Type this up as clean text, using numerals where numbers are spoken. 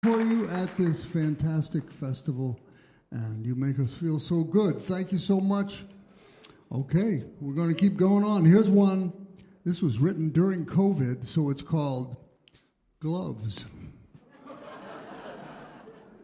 For you at this fantastic festival, and you make us feel so good. Thank you so much. Okay, we're going to keep going on. Here's one. This was written during COVID, so it's called Gloves.